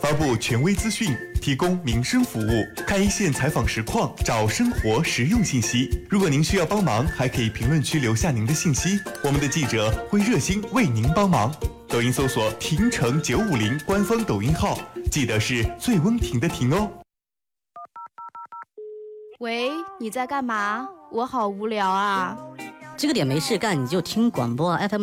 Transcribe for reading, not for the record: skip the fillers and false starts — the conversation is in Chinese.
发布权威资讯，提供民生服务，看一线采访实况，找生活实用信息。如果您需要帮忙，还可以评论区留下您的信息，我们的记者会热心为您帮忙。抖音搜索婷城950官方抖音号，记得是最温婷的婷哦。 喂，你在干嘛？我好无聊啊。 这个点没事干，你就听广播 FM